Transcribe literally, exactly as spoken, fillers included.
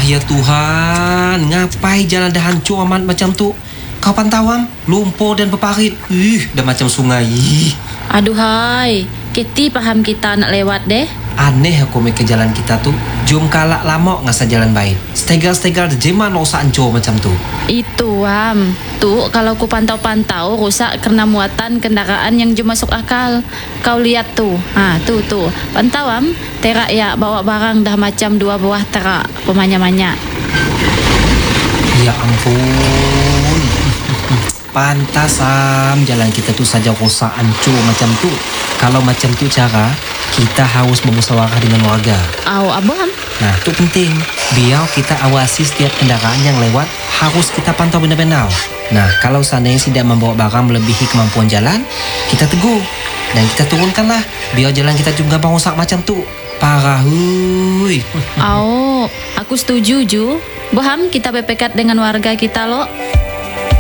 ya Tuhan, ngapai jalan dah hancur amat macam tu? Kau pantau am, lumpur dan berparit. Ih, dah macam sungai. Aduhai, Kiti paham kita nak lewat deh. Aneh aku make jalan kita tu. Jom kalak lama ngasa jalan baik. Stegal-stegal jeman rosak hancur macam tu. Itu am. Tu kalau ku pantau-pantau rusak karena muatan kendaraan yang jom masuk akal. Kau lihat tu. Ha, tu tu. Pantau am, terak ya bawa barang dah macam dua buah terak pemanya-manya. Ya ampun. Pantas am jalan kita tu saja rosak hancur macam tu. Kalau macam tu cara, kita harus bermusyawarah dengan warga. Au abang. Nah, tu penting. Biar kita awasi setiap kendaraan yang lewat, harus kita pantau benar-benar. Nah, kalau seandainya tidak membawa barang melebihi kemampuan jalan, kita tegur. Dan kita turunkanlah, biar jalan kita juga gampang rosak macam tu. Parah, hui. Au, aku setuju Ju. Boham kita bepekat dengan warga kita lo.